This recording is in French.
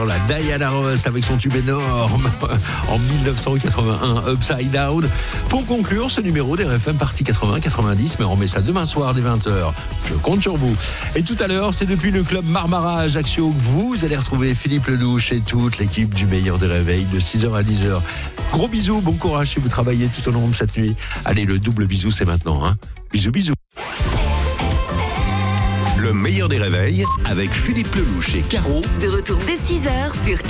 La Diana Ross avec son tube énorme en 1981, Upside Down. Pour conclure ce numéro des RFM partie 80-90, mais on remet ça demain soir dès 20h. Je compte sur vous. Et tout à l'heure, c'est depuis le club Marmara Ajaccio que vous allez retrouver Philippe Lelouch et toute l'équipe du meilleur des réveils de 6h à 10h. Gros bisous, bon courage si vous travaillez tout au long de cette nuit. Allez, le double bisou, c'est maintenant. Bisous, bisous. Le meilleur des réveils avec Philippe Lelouch et Caro. De retour dès 6h sur